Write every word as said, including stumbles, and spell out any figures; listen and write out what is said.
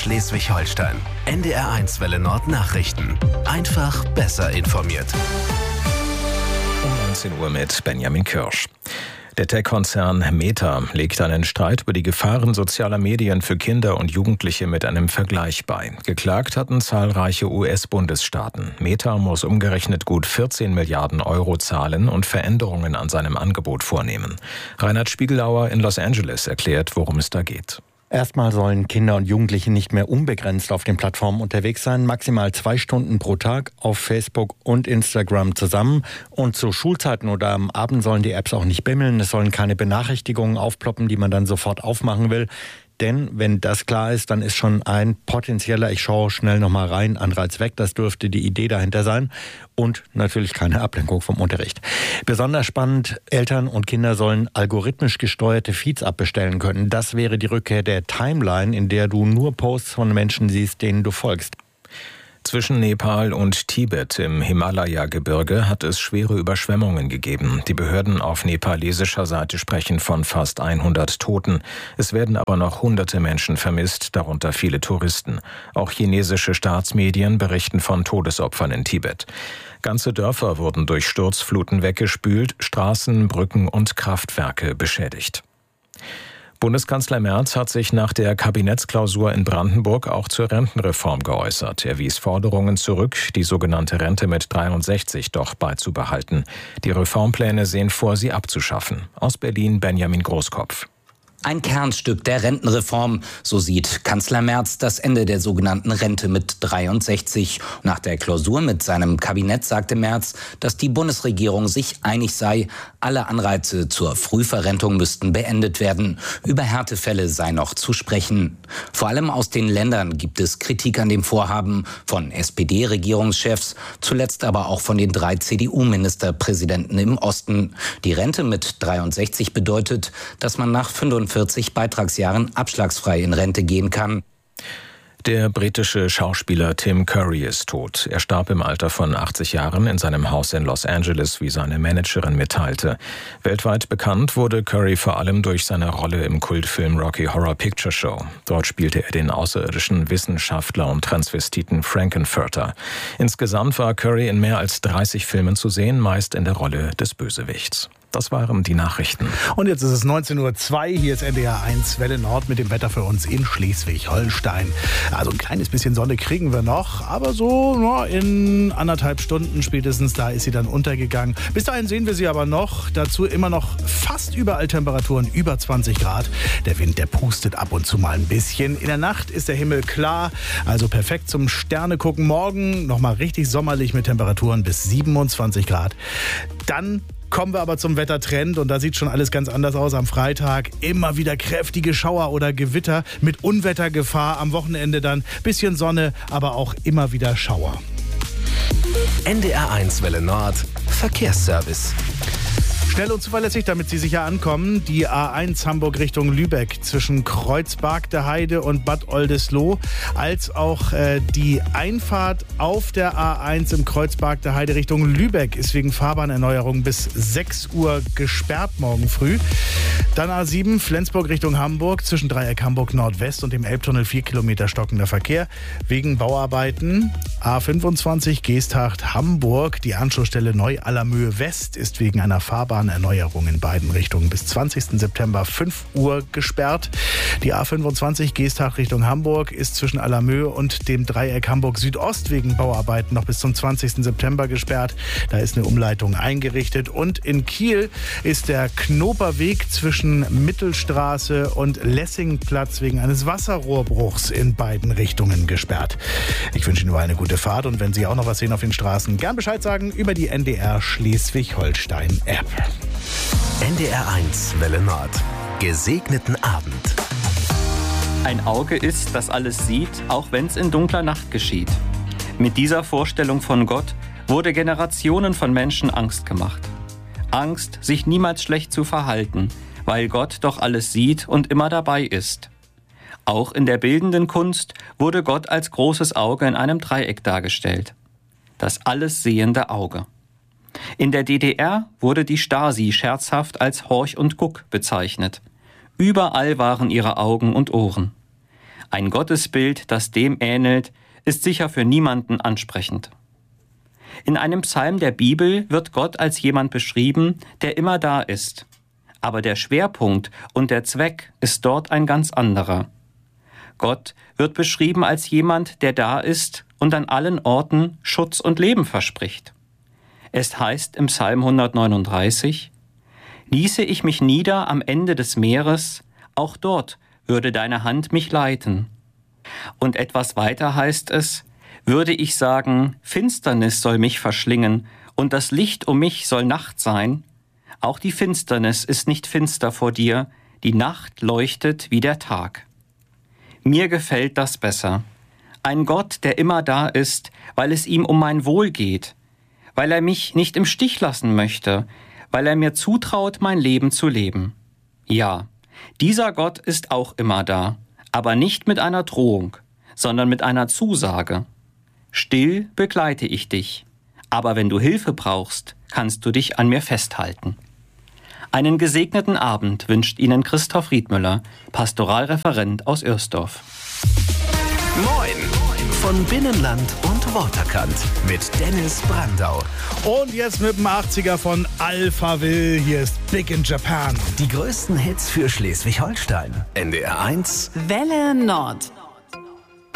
Schleswig-Holstein. N D R eins Welle Nord Nachrichten. Einfach besser informiert. Um neunzehn Uhr mit Benjamin Kirsch. Der Tech-Konzern Meta legt einen Streit über die Gefahren sozialer Medien für Kinder und Jugendliche mit einem Vergleich bei. Geklagt hatten zahlreiche U S-Bundesstaaten. Meta muss umgerechnet gut vierzehn Milliarden Euro zahlen und Veränderungen an seinem Angebot vornehmen. Reinhard Spiegelauer in Los Angeles erklärt, worum es da geht. Erstmal sollen Kinder und Jugendliche nicht mehr unbegrenzt auf den Plattformen unterwegs sein, maximal zwei Stunden pro Tag auf Facebook und Instagram zusammen. Und zu Schulzeiten oder am Abend sollen die Apps auch nicht bimmeln. Es sollen keine Benachrichtigungen aufploppen, die man dann sofort aufmachen will. Denn wenn das klar ist, dann ist schon ein potenzieller, ich schaue schnell nochmal rein, Anreiz weg. Das dürfte die Idee dahinter sein. Und natürlich keine Ablenkung vom Unterricht. Besonders spannend, Eltern und Kinder sollen algorithmisch gesteuerte Feeds abbestellen können. Das wäre die Rückkehr der Timeline, in der du nur Posts von Menschen siehst, denen du folgst. Zwischen Nepal und Tibet im Himalaya-Gebirge hat es schwere Überschwemmungen gegeben. Die Behörden auf nepalesischer Seite sprechen von fast hundert Toten. Es werden aber noch hunderte Menschen vermisst, darunter viele Touristen. Auch chinesische Staatsmedien berichten von Todesopfern in Tibet. Ganze Dörfer wurden durch Sturzfluten weggespült, Straßen, Brücken und Kraftwerke beschädigt. Bundeskanzler Merz hat sich nach der Kabinettsklausur in Brandenburg auch zur Rentenreform geäußert. Er wies Forderungen zurück, die sogenannte Rente mit dreiundsechzig doch beizubehalten. Die Reformpläne sehen vor, sie abzuschaffen. Aus Berlin Benjamin Großkopf. Ein Kernstück der Rentenreform, so sieht Kanzler Merz das Ende der sogenannten Rente mit dreiundsechzig. Nach der Klausur mit seinem Kabinett sagte Merz, dass die Bundesregierung sich einig sei, alle Anreize zur Frühverrentung müssten beendet werden. Über Härtefälle sei noch zu sprechen. Vor allem aus den Ländern gibt es Kritik an dem Vorhaben, von S P D-Regierungschefs, zuletzt aber auch von den drei C D U-Ministerpräsidenten im Osten. Die Rente mit dreiundsechzig bedeutet, dass man nach fünfundvierzig Beitragsjahren abschlagsfrei in Rente gehen kann. Der britische Schauspieler Tim Curry ist tot. Er starb im Alter von achtzig Jahren in seinem Haus in Los Angeles, wie seine Managerin mitteilte. Weltweit bekannt wurde Curry vor allem durch seine Rolle im Kultfilm Rocky Horror Picture Show. Dort spielte er den außerirdischen Wissenschaftler und Transvestiten Frankenfurter. Insgesamt war Curry in mehr als dreißig Filmen zu sehen, meist in der Rolle des Bösewichts. Das waren die Nachrichten. Und jetzt ist es neunzehn Uhr zwei, hier ist N D R eins Welle Nord mit dem Wetter für uns in Schleswig-Holstein. Also ein kleines bisschen Sonne kriegen wir noch, aber so na, in anderthalb Stunden spätestens, da ist sie dann untergegangen. Bis dahin sehen wir sie aber noch, dazu immer noch fast überall Temperaturen über zwanzig Grad. Der Wind, der pustet ab und zu mal ein bisschen. In der Nacht ist der Himmel klar, also perfekt zum Sterne gucken. Morgen nochmal richtig sommerlich mit Temperaturen bis siebenundzwanzig Grad. Dann kommen wir aber zum Wettertrend und da sieht schon alles ganz anders aus am Freitag. Immer wieder kräftige Schauer oder Gewitter mit Unwettergefahr. Am Wochenende dann bisschen Sonne, aber auch immer wieder Schauer. N D R eins Welle Nord Verkehrsservice. Schnell und zuverlässig, damit Sie sicher ankommen. Die A eins Hamburg Richtung Lübeck zwischen Kreuzberg der Heide und Bad Oldesloe, als auch äh, die Einfahrt auf der A eins im Kreuzberg der Heide Richtung Lübeck ist wegen Fahrbahnerneuerung bis sechs Uhr gesperrt morgen früh. Dann A sieben Flensburg Richtung Hamburg zwischen Dreieck Hamburg Nordwest und dem Elbtunnel vier Kilometer stockender Verkehr wegen Bauarbeiten. A fünfundzwanzig Geesthacht Hamburg, die Anschlussstelle Neu-Allermöhe West ist wegen einer Fahrbahn Erneuerung in beiden Richtungen bis zwanzigsten September fünf Uhr gesperrt. Die A fünfundzwanzig Geesthacht Richtung Hamburg ist zwischen Allermöhe und dem Dreieck Hamburg Südost wegen Bauarbeiten noch bis zum zwanzigsten September gesperrt. Da ist eine Umleitung eingerichtet. Und in Kiel ist der Knoperweg zwischen Mittelstraße und Lessingplatz wegen eines Wasserrohrbruchs in beiden Richtungen gesperrt. Ich wünsche Ihnen überall eine gute Fahrt und wenn Sie auch noch was sehen auf den Straßen, gern Bescheid sagen über die N D R Schleswig-Holstein-App. N D R eins Welle Nord. Gesegneten Abend. Ein Auge ist, das alles sieht, auch wenn es in dunkler Nacht geschieht. Mit dieser Vorstellung von Gott wurde Generationen von Menschen Angst gemacht. Angst, sich niemals schlecht zu verhalten, weil Gott doch alles sieht und immer dabei ist. Auch in der bildenden Kunst wurde Gott als großes Auge in einem Dreieck dargestellt. Das alles sehende Auge. In der D D R wurde die Stasi scherzhaft als Horch und Guck bezeichnet. Überall waren ihre Augen und Ohren. Ein Gottesbild, das dem ähnelt, ist sicher für niemanden ansprechend. In einem Psalm der Bibel wird Gott als jemand beschrieben, der immer da ist. Aber der Schwerpunkt und der Zweck ist dort ein ganz anderer. Gott wird beschrieben als jemand, der da ist und an allen Orten Schutz und Leben verspricht. Es heißt im Psalm hundertneununddreißig: Ließe ich mich nieder am Ende des Meeres, auch dort würde deine Hand mich leiten. Und etwas weiter heißt es: Würde ich sagen, Finsternis soll mich verschlingen und das Licht um mich soll Nacht sein, auch die Finsternis ist nicht finster vor dir, die Nacht leuchtet wie der Tag. Mir gefällt das besser. Ein Gott, der immer da ist, weil es ihm um mein Wohl geht, weil er mich nicht im Stich lassen möchte, weil er mir zutraut, mein Leben zu leben. Ja, dieser Gott ist auch immer da, aber nicht mit einer Drohung, sondern mit einer Zusage. Still begleite ich dich, aber wenn du Hilfe brauchst, kannst du dich an mir festhalten. Einen gesegneten Abend wünscht Ihnen Christoph Riedmüller, Pastoralreferent aus Ürsdorf. Moin von Binnenland und Waterkant mit Dennis Brandau. Und jetzt mit dem achtziger von Alphaville. Hier ist Big in Japan. Die größten Hits für Schleswig-Holstein. N D R eins Welle Nord.